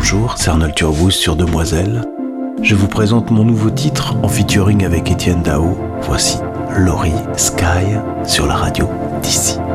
bonjour, c'est Arnold Turbouz sur Demoiselle. Je vous présente mon nouveau titre en featuring avec Étienne Dao. Voici Laurie Sky sur la radio d'ici.